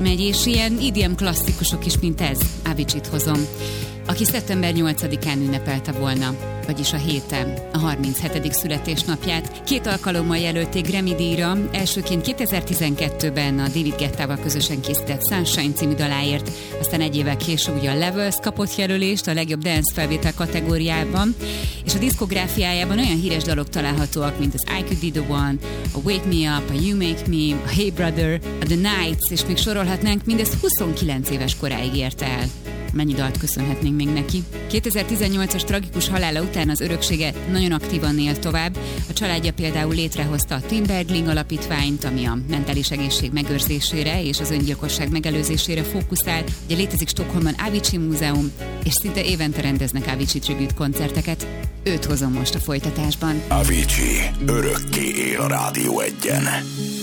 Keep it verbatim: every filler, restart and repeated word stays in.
megy, és ilyen idém klasszikusok is, mint ez, Avicii-t hozom, aki szeptember nyolcadikán ünnepelte volna, vagyis a héten, a harminchetedik születésnapját. Két alkalommal jelölték Grammy-díjra, elsőként kétezer-tizenkettőben a David Guettával közösen készített Sunshine című daláért, aztán egy évvel később ugye a Levels kapott jelölést a legjobb dance felvétel kategóriában, és a diszkográfiájában olyan híres dalok találhatóak, mint az I Could Be The One, a Wake Me Up, a You Make Me, a Hey Brother, a The Nights, és még sorolhatnánk, mindezt huszonkilenc éves koráig érte el. Mennyi dalt köszönhetnénk még neki. kétezer-tizennyolcas tragikus halála után az öröksége nagyon aktívan él tovább. A családja például létrehozta a Tim Bergling alapítványt, ami a mentális egészség megőrzésére és az öngyilkosság megelőzésére fókuszál. Ugye létezik Stockholmban Avicii Múzeum, és szinte évente rendeznek Avicii tribute koncerteket. Őt hozom most a folytatásban. Avicii örökké él a Rádió Egyen.